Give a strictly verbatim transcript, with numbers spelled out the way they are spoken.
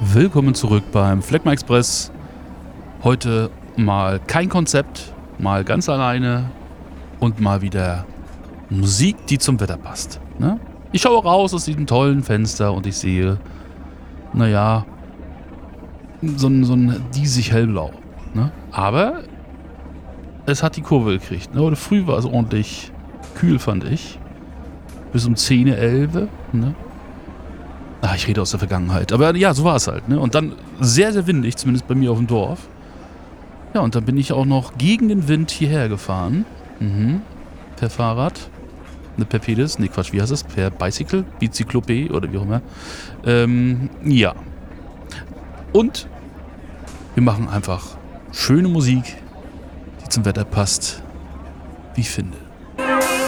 Willkommen zurück beim Phlegma Express. Heute mal kein Konzept, mal ganz alleine und mal wieder Musik, die zum Wetter passt. Ne? Ich schaue raus aus diesem tollen Fenster und ich sehe, naja, so ein, so ein diesig hellblau. Ne? Aber es hat die Kurve gekriegt. Ne? Heute früh war es ordentlich kühl, fand ich. Bis um zehn, elf. Ne? Ah, ich rede aus der Vergangenheit. Aber ja, so war es halt. Ne? Und dann sehr, sehr windig, zumindest bei mir auf dem Dorf. Ja, und dann bin ich auch noch gegen den Wind hierher gefahren. Mhm. Per Fahrrad. Ne, per Pedis. Ne, Quatsch, wie heißt das? Per Bicycle? Bicyclopé oder wie auch immer. Ähm, ja. Und wir machen einfach schöne Musik, die zum Wetter passt, wie ich finde.